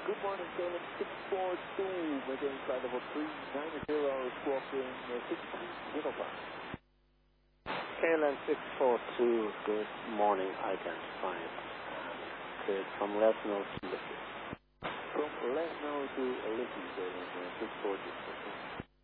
Good morning, KLM 642, maintain flight level 390, squawking 1605. KLM 642, good morning, identified. Cleared from Lesno to Liffey. From Lesno to Liffey, KLM 642.